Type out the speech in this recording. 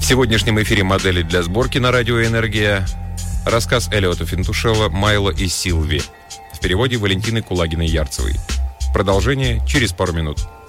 В сегодняшнем эфире модели для сборки на радио «Энергия». Рассказ Элиота Финтушела «Майло и Силви». В переводе Валентины Кулагиной-Ярцевой. Продолжение через пару минут.